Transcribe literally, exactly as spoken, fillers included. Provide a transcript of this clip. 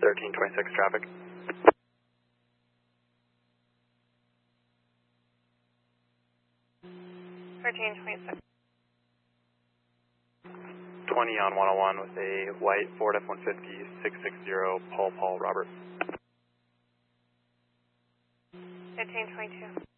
thirteen twenty-six traffic. thirteen twenty-six. twenty on one oh one with a white Ford F one fifty six six zero Paul Paul Robert. fifteen twenty-two.